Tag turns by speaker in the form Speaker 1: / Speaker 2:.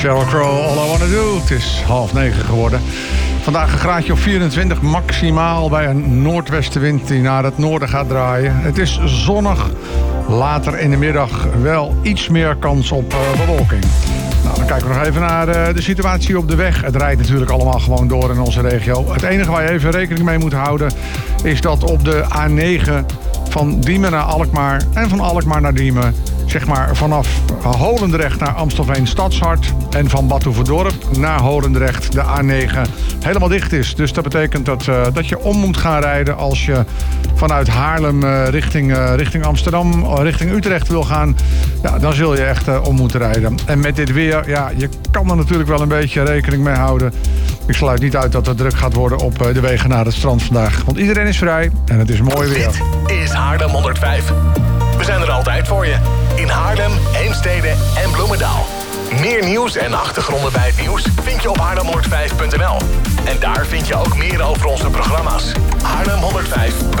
Speaker 1: Sheryl Crow, All I Wanna Do. Het is 8:30 geworden. Vandaag een graadje of 24 maximaal bij een noordwestenwind die naar het noorden gaat draaien. Het is zonnig. Later in de middag wel iets meer kans op bewolking. Nou, dan kijken we nog even naar de situatie op de weg. Het rijdt natuurlijk allemaal gewoon door in onze regio. Het enige waar je even rekening mee moet houden is dat op de A9 van Diemen naar Alkmaar en van Alkmaar naar Diemen, zeg maar vanaf Holendrecht naar Amstelveen Stadshart en van Badhoevedorp naar Holendrecht de A9 helemaal dicht is. Dus dat betekent dat je om moet gaan rijden als je vanuit Haarlem richting Amsterdam, richting Utrecht wil gaan. Ja, dan zul je echt om moeten rijden. En met dit weer, ja, je kan er natuurlijk wel een beetje rekening mee houden. Ik sluit niet uit dat het druk gaat worden op de wegen naar het strand vandaag. Want iedereen is vrij en het is mooi weer.
Speaker 2: Dit is Haarlem 105. We zijn er altijd voor je. In Haarlem, Heemstede en Bloemendaal. Meer nieuws en achtergronden bij het nieuws vind je op haarlem105.nl. En daar vind je ook meer over onze programma's. Haarlem105.nl